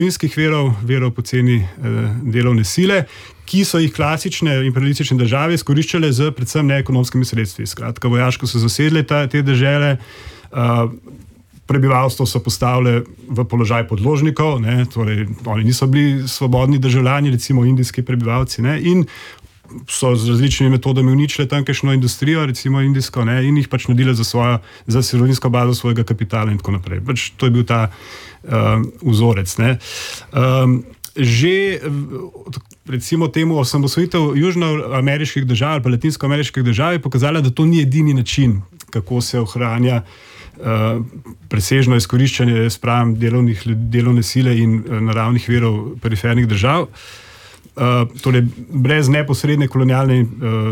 surovinskih verov poceni delovne sile, ki so jih klasične imperialistične države izkoriščale z predvsem neekonomskimi sredstvi. Skratka, vojaško so zasedle te dežele, prebivalstvo so postavili v položaj podložnikov, ne, torej oni niso bili svobodni državljani, recimo indijski prebivalci, ne, in so z različnimi metodami uničile tamkajšnjo industrijo, recimo indijsko, ne, in jih pač naredile za sirovinsko bazo svojega kapitala in tako naprej. Pač to je bil ta vzorec. Ne. Že recimo temu osamosvojitev južnoameriških držav ali pa latinskoameriških držav je pokazala, da to ni edini način, kako se ohranja presežno izkoriščanje delovne sile in naravnih virov perifernih držav. Torej, brez neposredne kolonialne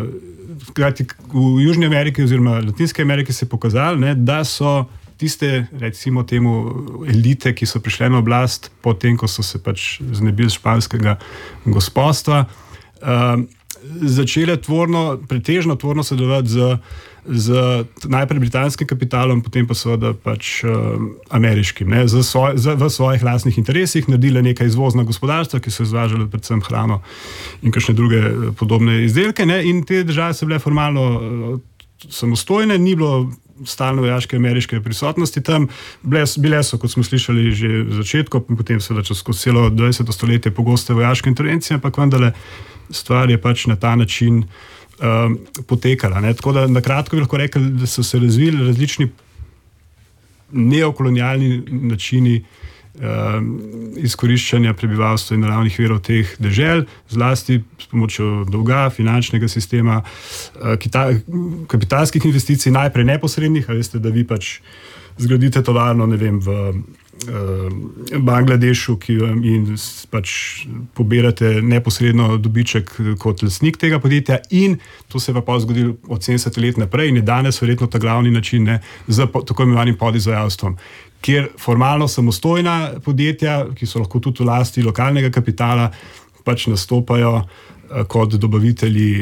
v Južni Ameriki oziroma Latinske Amerike se je pokazalo, ne, da so tiste, recimo temu, elite, ki so prišle na oblast potem, ko so se pač znebili španskega gospodstva, začele pretežno tvorno sodelovati z najprej britanskim kapitalom, potem pa seveda pač ameriškim, ne, v svojih lastnih interesih, naredile nekaj izvozna gospodarstva, ki so izvažali predvsem hrano in kakšne druge podobne izdelke, ne, in te države so bile formalno samostojne, ni bilo stalno vojaške ameriške prisotnosti tam, bile so, kot smo slišali že v začetku, potem seveda skozi celo 20. stoletje pogoste vojaške intervencije, ampak vendarle stvar je pač na ta način potekala. Ne. Tako da na kratko bi lahko rekli, da so se razvili različni neokolonialni načini izkoriščanja prebivalstva in naravnih virov teh dežel, zlasti s pomočjo dolga, finančnega sistema, kapitalskih investicij, najprej neposrednih, a veste, da vi pač zgradite tovarno, ne vem, v Bangladešu, in pač pobirate neposredno dobiček kot lastnik tega podjetja, in to se je pa zgodilo od 70 let naprej in je danes verjetno ta glavni način, ne, z tako imenovanim podizvajalstvom, kjer formalno samostojna podjetja, ki so lahko tudi v lasti lokalnega kapitala, pač nastopajo kot dobavitelji,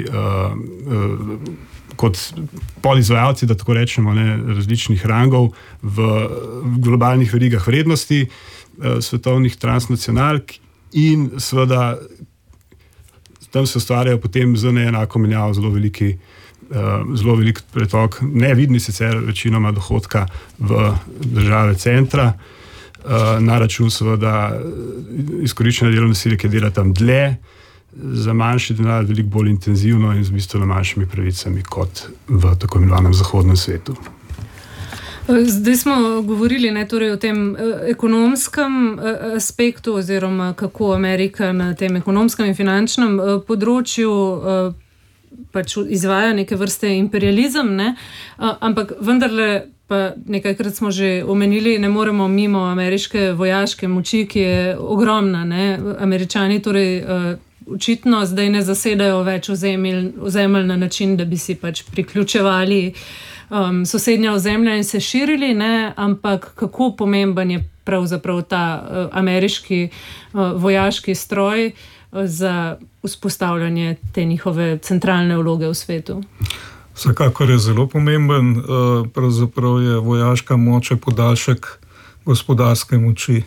kot podizvajalci, da tako rečemo, ne, različnih rangov v globalnih verigah vrednosti svetovnih transnacionalk in seveda tam se ustvarjajo potem z neenako menjavo zelo velik pretok, nevidni sicer večinoma dohodka v države centra, na račun seveda izkoriščanja delovne sile, ki dela tam dlje, za manjši denar, veliko bolj intenzivno in z bistveno manjšimi pravicami kot v tako imenovanem zahodnem svetu. Zdaj smo govorili, ne, torej o tem ekonomskem aspektu oziroma kako Amerika na tem ekonomskem in finančnem področju pač izvaja neke vrste imperializem, ne, ampak vendarle pa nekajkrat smo že omenili, ne moremo mimo ameriške vojaške moči, ki je ogromna, ne. Američani torej očitno zdaj ne zasedajo več ozemelj na način, da bi si pač priključevali sosednja ozemlja in se širili, ne, ampak kako pomemben je pravzaprav ta ameriški vojaški stroj za vzpostavljanje te njihove centralne vloge v svetu? Vsekakor je zelo pomemben, pravzaprav je vojaška moč podaljšek gospodarske moči.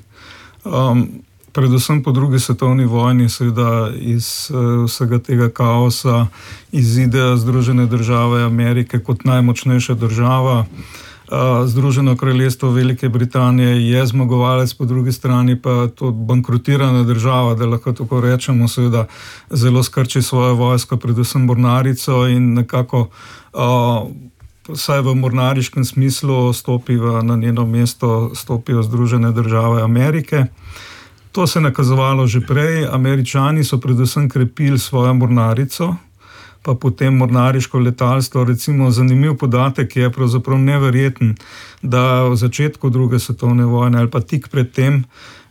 Predvsem po drugi svetovni vojni seveda iz vsega tega kaosa izidejo Združene države Amerike kot najmočnejša država. Združeno kraljestvo Velike Britanije je zmagovalec, po drugi strani pa to bankrotirana država, da lahko tako rečemo, seveda zelo skrči svojo vojsko, predvsem mornarico, in nekako vsaj v mornariškem smislu na njeno mesto stopijo Združene države Amerike. To se je nakazovalo že prej. Američani so predvsem krepili svojo mornarico, pa potem mornariško letalstvo. Recimo zanimiv podatek je pravzaprav neverjeten, da v začetku druge svetovne vojne ali pa tik pred tem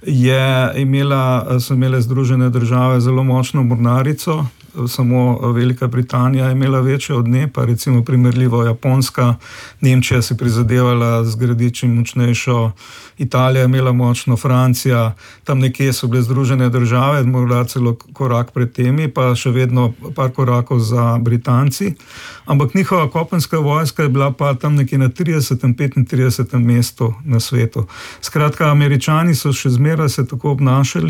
so imele Združene države zelo močno mornarico, samo Velika Britanija je imela večjo od nje, pa recimo primerljivo Japonska, Nemčija si prizadevala zgraditi čim močnejšo, Italija je imela močno, Francija, tam nekje so bile Združene države, morda celo korak pred temi, pa še vedno par korakov za Britanci, ampak njihova kopenska vojska je bila pa tam nekje na 30. 35. mestu na svetu. Skratka, Američani so še zmeraj zmeraj se tako obnašali.